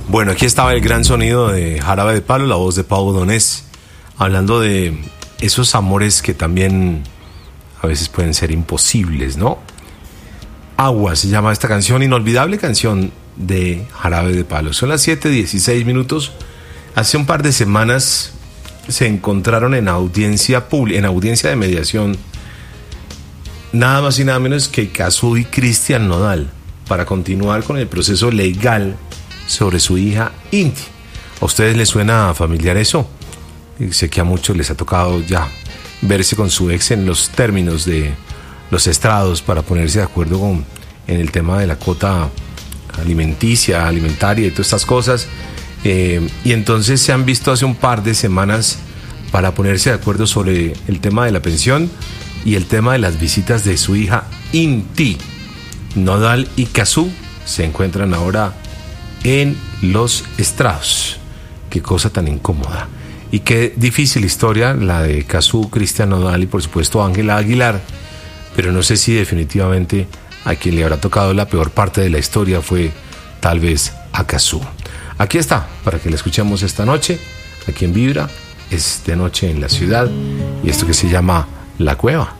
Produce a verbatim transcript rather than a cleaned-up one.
Bueno, aquí estaba el gran sonido de Jarabe de Palo, la voz de Pau Donés, hablando de esos amores que también a veces pueden ser imposibles, ¿no? Agua se llama esta canción, inolvidable canción de Jarabe de Palo. Son las siete dieciséis minutos. Hace un par de semanas se encontraron en audiencia pública, en audiencia de mediación, nada más y nada menos que Cazzu y Cristian Nodal, para continuar con el proceso legal sobre su hija Inti. ¿A ustedes les suena familiar eso? Sé que a muchos les ha tocado ya verse con su ex en los términos de los estrados para ponerse de acuerdo con, en el tema de la cuota alimenticia, alimentaria y todas estas cosas. Eh, y entonces se han visto hace un par de semanas para ponerse de acuerdo sobre el tema de la pensión y el tema de las visitas de su hija Inti. Nodal y Cazzu se encuentran ahora en los estrados. Qué cosa tan incómoda y qué difícil historia la de Cazzu, Cristian Nodal y por supuesto Ángela Aguilar, pero no sé si definitivamente a quien le habrá tocado la peor parte de la historia fue tal vez a Cazzu. Aquí está, para que la escuchemos esta noche, aquí en Vibra, es de noche en la ciudad, y esto que se llama La Cueva.